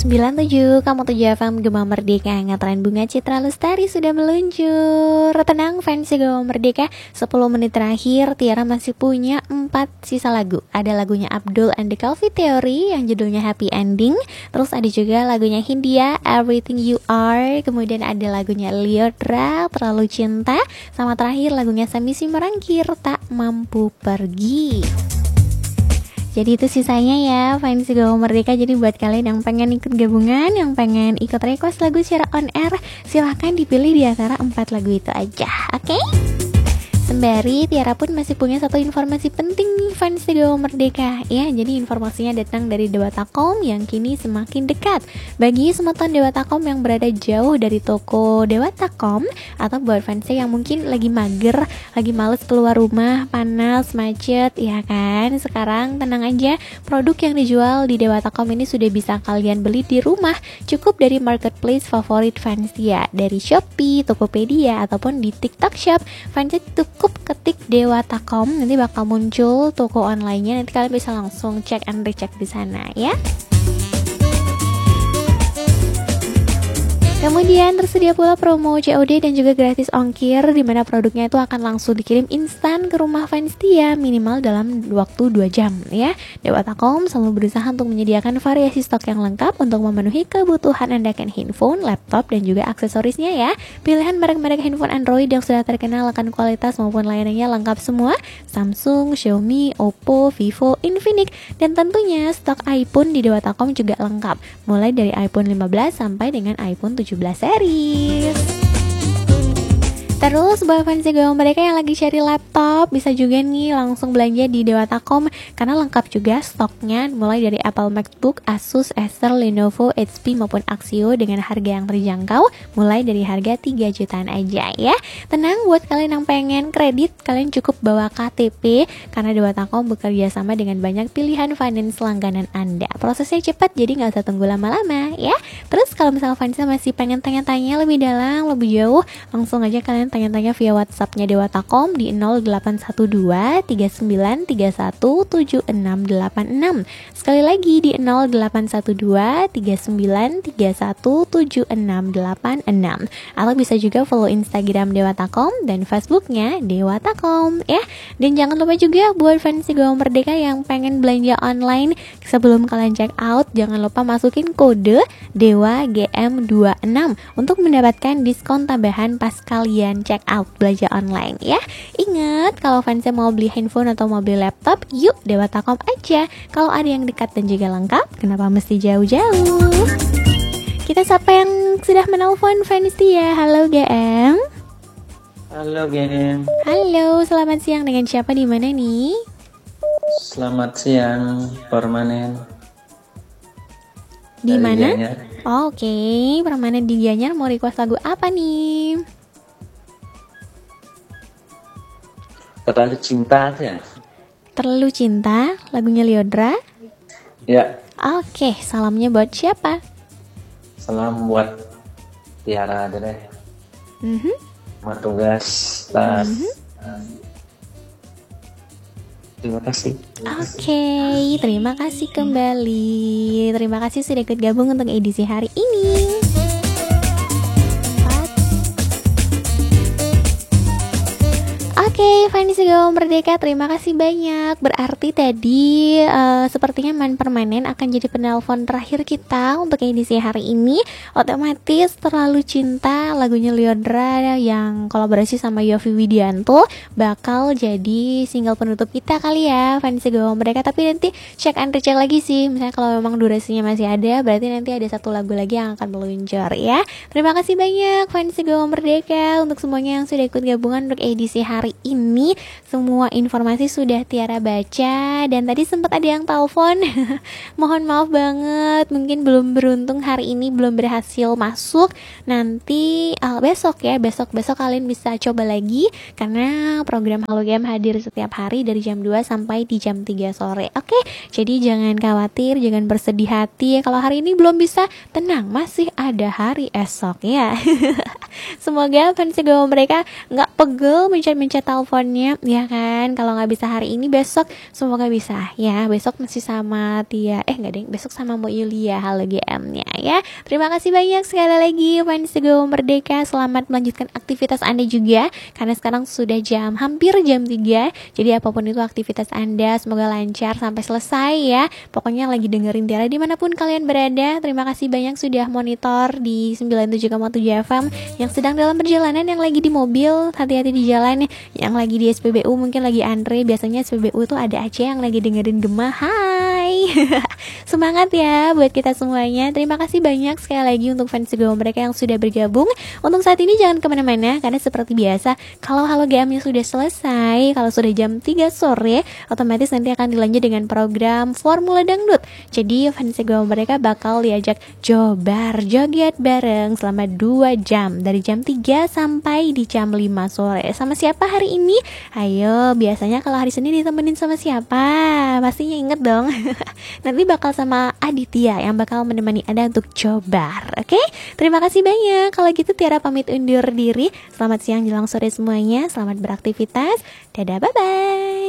97,7 FM Gema Merdeka, ngetren bunga Citra Lestari sudah meluncur. Tenang fans Gema Merdeka, 10 menit terakhir Tiara masih punya 4 sisa lagu. Ada lagunya Abdul and the Calvi Theory yang judulnya Happy Ending. Terus ada juga lagunya Hindia, Everything You Are. Kemudian ada lagunya Lyodra, Terlalu Cinta. Sama terakhir lagunya Sami Simarangkir, Tak Mampu Pergi. Jadi itu sisanya ya fans Gema Merdeka. Jadi buat kalian yang pengen ikut gabungan, yang pengen ikut request lagu secara on air, silahkan dipilih di antara 4 lagu itu aja. Oke? Sembari Tiara pun masih punya satu informasi penting nih fans Gema Merdeka ya. Jadi informasinya datang dari Dewatakom yang kini semakin dekat. Bagi semeton Dewatakom yang berada jauh dari toko Dewatakom, atau buat fans yang mungkin lagi mager, lagi males keluar rumah, panas, macet, ya kan? Sekarang tenang aja, produk yang dijual di Dewatakom ini sudah bisa kalian beli di rumah. Cukup dari marketplace favorit fans ya, dari Shopee, Tokopedia, ataupun di TikTok Shop. Fans cukup ketik Dewatakom, nanti bakal muncul toko online-nya. Nanti kalian bisa langsung cek and recheck di sana ya. Kemudian tersedia pula promo COD dan juga gratis ongkir, di mana produknya itu akan langsung dikirim instan ke rumah fans Tia minimal dalam waktu 2 jam ya. Dewatakom selalu berusaha untuk menyediakan variasi stok yang lengkap untuk memenuhi kebutuhan Anda akan handphone, laptop, dan juga aksesorisnya ya. Pilihan merek-merek handphone Android yang sudah terkenal akan kualitas maupun layanannya lengkap semua. Samsung, Xiaomi, Oppo, Vivo, Infinix, dan tentunya stok iPhone di Dewatakom juga lengkap. Mulai dari iPhone 15 sampai dengan iPhone 17 series. Terus buat fans Gema Merdeka yang lagi cari laptop, bisa juga nih langsung belanja di Dewatakom karena lengkap juga stoknya, mulai dari Apple MacBook, Asus, Acer, Lenovo, HP maupun Axio dengan harga yang terjangkau, mulai dari harga 3 jutaan aja ya. Tenang, buat kalian yang pengen kredit, kalian cukup bawa KTP karena Dewatakom bekerja sama dengan banyak pilihan finance langganan Anda. Prosesnya cepat, jadi nggak usah tunggu lama-lama ya. Terus kalau misalnya fansnya masih pengen tanya-tanya lebih dalam, lebih jauh, langsung aja kalian tanya-tanya via WhatsApp-nya Dewatakom di 0812 3931 7686. Sekali lagi di 0812 3931 7686. Atau bisa juga follow Instagram Dewatakom dan Facebooknya Dewatakom ya. Dan jangan lupa juga buat fans Gema Merdeka yang pengen belanja online, sebelum kalian check out jangan lupa masukin kode DEWAGM26 untuk mendapatkan diskon tambahan pas kalian check out belanja online ya. Ingat, kalau fansnya mau beli handphone atau mau beli laptop, yuk Dewatakom aja. Kalau ada yang dekat dan juga lengkap, kenapa mesti jauh-jauh? Kita sapa yang sudah menelpon fans Tia. Halo GM. Halo GM. Halo, selamat siang, dengan siapa di mana nih? Selamat siang, Permanen. Di mana? Oke, Permanen di Gianyar, mau request lagu apa nih? Terlalu cinta ya? Terlalu Cinta, lagunya Lyodra. Ya. Oke, salamnya buat siapa? Salam buat Tiara aja deh. Sama tugas. Terima kasih. Oke, terima kasih kembali. Terima kasih sudah ikut gabung untuk edisi hari ini. Oke, fans Gema Merdeka, terima kasih banyak. Berarti tadi sepertinya Permanen akan jadi penelpon terakhir kita untuk edisi hari ini. Otomatis Terlalu Cinta, lagunya Lyodra yang kolaborasi sama Yovie Widianto, bakal jadi single penutup kita kali ya fans Gema Merdeka. Tapi nanti check and recheck lagi sih. Misalnya kalau memang durasinya masih ada, berarti nanti ada satu lagu lagi yang akan meluncur ya. Terima kasih banyak fans Gema Merdeka untuk semuanya yang sudah ikut gabungan untuk edisi hari ini. Semua informasi sudah Tiara baca, dan tadi sempat ada yang telepon. Mohon maaf banget, mungkin belum beruntung hari ini, belum berhasil masuk. Nanti besok ya, besok kalian bisa coba lagi karena program Halo Game hadir setiap hari dari jam 2 sampai di jam 3 sore. Oke, jadi jangan khawatir, jangan bersedih hati. Kalau hari ini belum bisa, tenang, masih ada hari esok ya. Semoga fans Gema Merdeka nggak pegel mencet-mencet teleponnya ya kan. Kalau nggak bisa hari ini, besok semoga bisa ya. Besok masih sama Tia, enggak deh, besok sama Mbak Yulia. Halo GM-nya ya. Terima kasih banyak sekali lagi fans Go Merdeka. Selamat melanjutkan aktivitas Anda juga, karena sekarang sudah hampir jam 3. Jadi apapun itu aktivitas Anda, semoga lancar sampai selesai ya. Pokoknya lagi dengerin Tiara dimanapun kalian berada. Terima kasih banyak sudah monitor di 97,7 FM. Yang sedang dalam perjalanan, yang lagi di mobil, hati-hati di jalan. Yang lagi di SPBU mungkin lagi antre. Biasanya SPBU tuh ada Aceh yang lagi dengerin Gema. Hai semangat ya buat kita semuanya. Terima kasih banyak sekali lagi untuk fans Go mereka yang sudah bergabung. Untuk saat ini jangan kemana-mana, karena seperti biasa kalau Halo GM-nya sudah selesai, kalau sudah jam 3 sore, otomatis nanti akan dilanjut dengan program Formula Dangdut. Jadi fans Go mereka bakal diajak joget bareng selama 2 jam, dari jam 3 sampai di jam 5 sore. Sama siapa hari ini? Ayo, biasanya kalau hari Senin ditemenin sama siapa? Pastinya inget dong. Nanti bakal sama Aditya yang bakal menemani Anda untuk cobar. Oke? Terima kasih banyak. Kalau gitu Tiara pamit undur diri. Selamat siang jelang sore semuanya. Selamat beraktivitas. Dadah, bye-bye.